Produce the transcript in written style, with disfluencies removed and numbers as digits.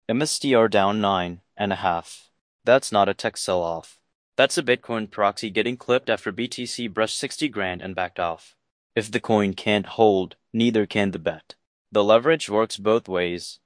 MSTR down 9.5. That's not a tech sell-off. That's a Bitcoin proxy getting clipped after BTC brushed 60 grand and backed off. If the coin can't hold, neither can the bet. The leverage works both ways.